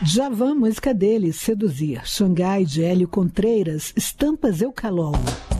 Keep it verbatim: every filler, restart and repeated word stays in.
Djavan, música dele, Seduzir. Xangai, de Hélio Contreiras, Estampas Eucalol.